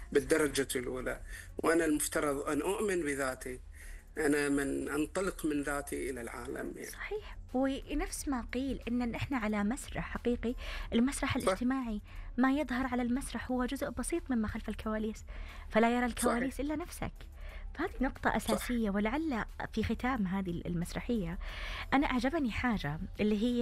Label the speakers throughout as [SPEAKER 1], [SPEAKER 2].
[SPEAKER 1] بالدرجة الأولى. وأنا المفترض أن أؤمن بذاتي، أنا من أنطلق من ذاتي إلى العالم يعني.
[SPEAKER 2] صحيح، ونفس ما قيل إن إحنا على مسرح حقيقي، المسرح
[SPEAKER 1] صح.
[SPEAKER 2] الاجتماعي. ما يظهر على المسرح هو جزء بسيط مما خلف الكواليس، فلا يرى
[SPEAKER 1] صحيح.
[SPEAKER 2] الكواليس إلا نفسك. فهذه نقطة
[SPEAKER 1] صح.
[SPEAKER 2] أساسية. ولعل في ختام هذه المسرحية أنا أعجبني حاجة اللي هي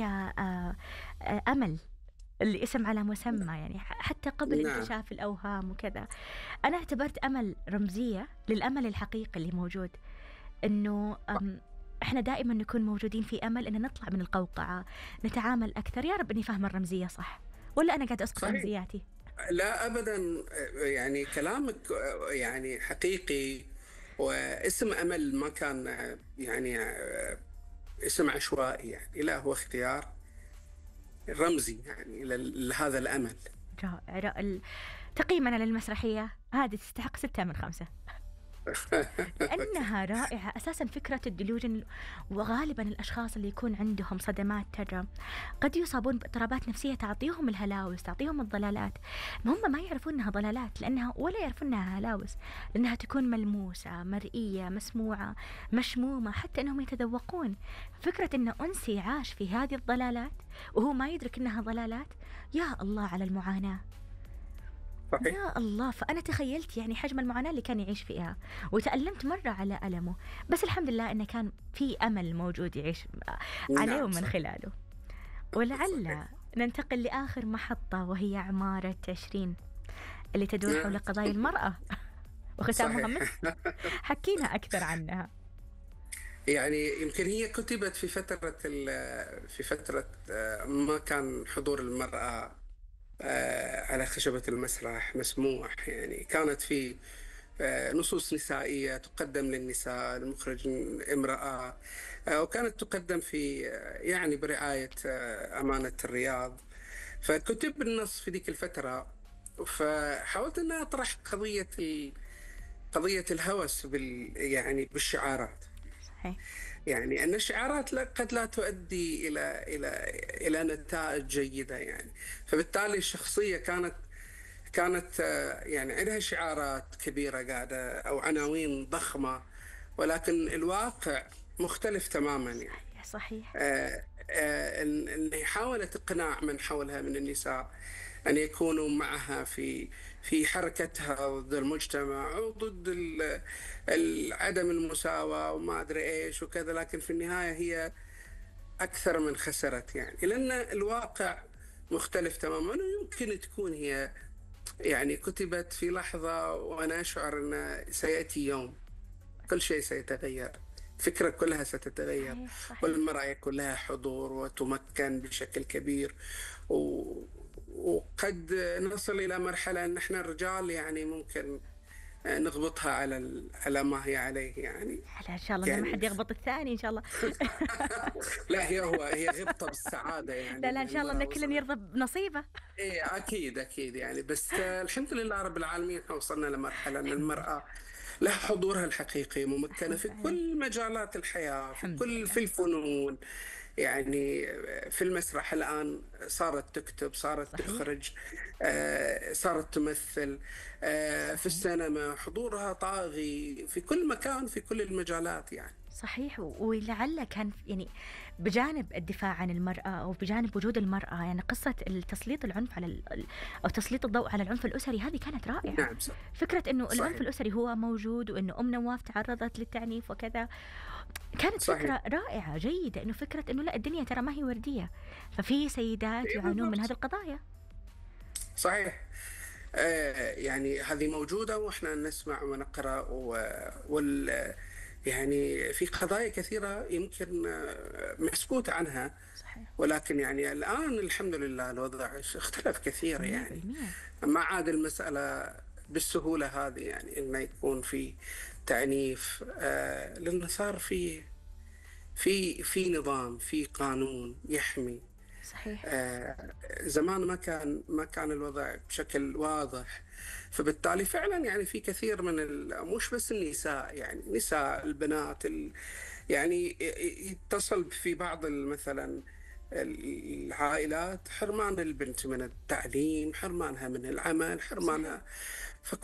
[SPEAKER 2] أمل، اللي اسم على مسمى، يعني حتى قبل
[SPEAKER 1] نعم.
[SPEAKER 2] انكشاف الأوهام وكذا. أنا اعتبرت أمل رمزية للأمل الحقيقي اللي موجود، إنه إحنا دائما نكون موجودين في أمل إن نطلع من القوقعة، نتعامل أكثر. يا رب إني فاهمة الرمزية صح، ولا أنا قاعد أسقط
[SPEAKER 1] صحيح.
[SPEAKER 2] رمزياتي؟
[SPEAKER 1] لا أبدا، يعني كلامك يعني حقيقي. واسم أمل ما كان يعني اسم عشوائي يعني، لا هو اختيار رمزي يعني لهذا الأمل.
[SPEAKER 2] رائع. تقييمنا للمسرحية هذه تستحق 6/5، لأنها رائعة. أساسا فكرة الديلوجن، وغالبا الأشخاص اللي يكون عندهم صدمات ترى قد يصابون باضطرابات نفسية تعطيهم الهلاوس، تعطيهم الضلالات. هم ما يعرفون أنها ضلالات لأنها، ولا يعرفون أنها هلاوس لأنها تكون ملموسة، مرئية، مسموعة، مشمومة، حتى أنهم يتذوقون. فكرة أن أنسي عاش في هذه الضلالات وهو ما يدرك أنها ضلالات، يا الله على المعاناة،
[SPEAKER 1] صحيح.
[SPEAKER 2] يا الله. فأنا تخيلت يعني حجم المعاناة اللي كان يعيش فيها، وتألمت مرة على ألمه. بس الحمد لله إنه كان في أمل موجود يعيش عليه
[SPEAKER 1] نعم.
[SPEAKER 2] ومن
[SPEAKER 1] صحيح.
[SPEAKER 2] خلاله. ولعل
[SPEAKER 1] صحيح.
[SPEAKER 2] ننتقل لآخر محطة، وهي عمارة 20 اللي تدور حول قضايا المرأة وختامها
[SPEAKER 1] صحيح.
[SPEAKER 2] مسك. حكينا أكثر عنها.
[SPEAKER 1] يعني يمكن هي كتبت في فترة ما كان حضور المرأة على خشبة المسرح مسموح. يعني كانت في نصوص نسائية تقدم للنساء، المخرج امرأة، وكانت تقدم في يعني برعاية أمانة الرياض. فكتب النص في ذيك الفترة، فحاولت أن أطرح قضية الهوس يعني بالشعارات.
[SPEAKER 2] صحيح.
[SPEAKER 1] يعني أن الشعارات قد لا تؤدي إلى نتائج جيدة يعني. فبالتالي الشخصية كانت يعني عندها شعارات كبيرة قاعدة أو عناوين ضخمة، ولكن الواقع مختلف تماما يعني.
[SPEAKER 2] صحيح. صحيح.
[SPEAKER 1] إن حاولت إقناع من حولها من النساء أن يكونوا معها في حركتها ضد المجتمع وضد عدم المساواة وما أدري إيش وكذا. لكن في النهاية هي أكثر من خسرت يعني، لأن الواقع مختلف تماما. ويمكن تكون هي يعني كتبت في لحظة وأنا أشعر أن سيأتي يوم كل شيء سيتغير، الفكرة كلها ستتغير،
[SPEAKER 2] صحيح. صحيح.
[SPEAKER 1] والمرأة يكون لها حضور وتمكن بشكل كبير. وقد نصل إلى مرحلة أن احنا الرجال يعني ممكن نغبطها على ما هي عليه يعني.
[SPEAKER 2] لا إن شاء الله إن ما
[SPEAKER 1] يعني
[SPEAKER 2] حد يغبط الثاني إن شاء الله.
[SPEAKER 1] لا، هي غبطة بالسعادة يعني،
[SPEAKER 2] لا لا،
[SPEAKER 1] أن
[SPEAKER 2] إن شاء الله إن
[SPEAKER 1] المرأة
[SPEAKER 2] كل
[SPEAKER 1] وصلت.
[SPEAKER 2] يرضى بنصيبه.
[SPEAKER 1] إيه أكيد أكيد يعني. بس الحمد لله رب العالمين إحنا وصلنا لمرحلة أن
[SPEAKER 2] الحمد لله.
[SPEAKER 1] المرأة لها حضورها الحقيقي، ممكنة
[SPEAKER 2] صحيح.
[SPEAKER 1] في
[SPEAKER 2] فعلا.
[SPEAKER 1] كل مجالات الحياة،
[SPEAKER 2] الحمد
[SPEAKER 1] في
[SPEAKER 2] لله.
[SPEAKER 1] الفنون يعني. في المسرح الآن صارت تكتب، صارت
[SPEAKER 2] صحيح.
[SPEAKER 1] تخرج، صارت تمثل، في
[SPEAKER 2] صحيح.
[SPEAKER 1] السينما حضورها طاغي في كل مكان في كل المجالات يعني.
[SPEAKER 2] صحيح. ولعل كان يعني بجانب الدفاع عن المرأة، أو بجانب وجود المرأة، يعني قصة تسليط العنف على أو تسليط الضوء على العنف الأسري، هذه كانت رائعة.
[SPEAKER 1] نعم. صح.
[SPEAKER 2] فكرة إنه العنف
[SPEAKER 1] صحيح.
[SPEAKER 2] الأسري هو موجود، وإنه أم نواف تعرضت للتعنيف وكذا، كانت
[SPEAKER 1] صحيح.
[SPEAKER 2] فكرة رائعة جيدة. إنه فكرة إنه لا، الدنيا ترى ما هي وردية، ففي سيدات
[SPEAKER 1] إيه
[SPEAKER 2] يعانون من هذه
[SPEAKER 1] بالضبط.
[SPEAKER 2] القضايا.
[SPEAKER 1] صحيح. يعني هذه موجودة وإحنا نسمع ونقرأ يعني في قضايا كثيرة يمكن مسكوت عنها.
[SPEAKER 2] صحيح.
[SPEAKER 1] ولكن يعني الآن الحمد لله الوضع اختلف كثير
[SPEAKER 2] مية
[SPEAKER 1] يعني.
[SPEAKER 2] بالمية.
[SPEAKER 1] ما عاد المسألة بالسهولة هذه يعني، إنه يكون في تعنيف، لأنه صار في نظام، في قانون يحمي.
[SPEAKER 2] صحيح.
[SPEAKER 1] زمان ما كان الوضع بشكل واضح. فبالتالي فعلا يعني في كثير من مش بس النساء، يعني نساء البنات يعني يتصل في بعض مثلا العائلات حرمان البنت من التعليم، حرمانها من العمل،
[SPEAKER 2] صحيح.
[SPEAKER 1] حرمانها.